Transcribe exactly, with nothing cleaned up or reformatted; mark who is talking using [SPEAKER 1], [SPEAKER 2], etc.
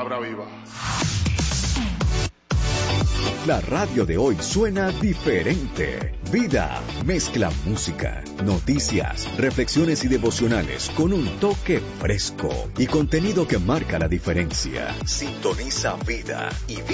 [SPEAKER 1] Ahora Viva.
[SPEAKER 2] La radio de hoy suena diferente. Vida mezcla música, noticias, reflexiones y devocionales con un toque fresco y contenido que marca la diferencia. Sintoniza Vida y